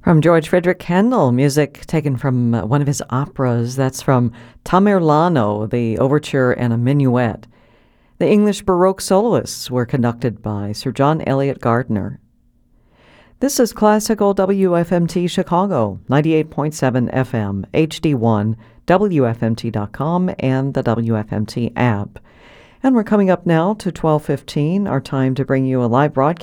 From George Frederick Handel, music taken from one of his operas. That's from Tamerlano, the overture and a minuet. The English Baroque soloists were conducted by Sir John Eliot Gardiner. This is Classical WFMT Chicago, 98.7 FM, HD1, WFMT.com, and the WFMT app. And we're coming up now to 12:15, our time to bring you a live broadcast